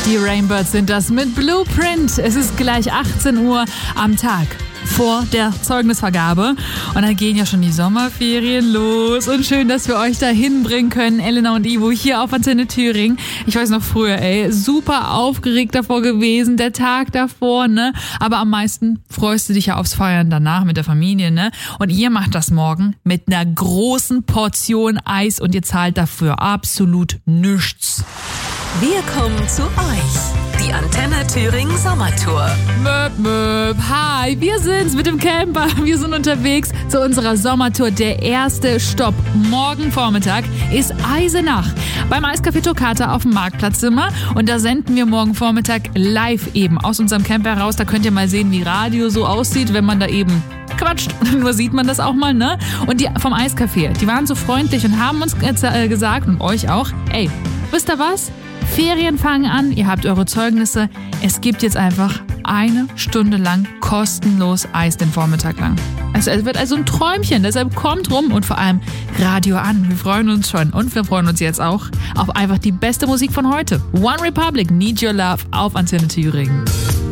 Die Rainbirds sind das mit Blueprint. Es ist gleich 18 Uhr am Tag vor der Zeugnisvergabe. Und dann gehen ja schon die Sommerferien los. Und schön, dass wir euch da hinbringen können, Elena und Ivo, hier auf Antenne Thüringen. Ich weiß noch früher, super aufgeregt davor gewesen, der Tag davor, ne? Aber am meisten freust du dich ja aufs Feiern danach mit der Familie, ne? Und ihr macht das morgen mit einer großen Portion Eis und ihr zahlt dafür absolut nichts. Wir kommen zu euch. Die Antenne Thüringen Sommertour. Möp, möp. Hi, wir sind's mit dem Camper. Wir sind unterwegs zu unserer Sommertour. Der erste Stopp morgen Vormittag ist Eisenach. Beim Eiscafé Toccata auf dem Marktplatz sind wir. Und da senden wir morgen Vormittag live eben aus unserem Camper raus. Da könnt ihr mal sehen, wie Radio so aussieht, wenn man da eben quatscht. Nur sieht man das auch mal, ne? Und die vom Eiscafé, die waren so freundlich und haben uns gesagt, und euch auch, wisst ihr was? Ferien fangen an, ihr habt eure Zeugnisse. Es gibt jetzt einfach 1 Stunde lang kostenlos Eis den Vormittag lang. Also es wird also ein Träumchen, deshalb kommt rum und vor allem Radio an. Wir freuen uns schon und wir freuen uns jetzt auch auf einfach die beste Musik von heute. One Republic, Need Your Love auf Antenne Thüringen.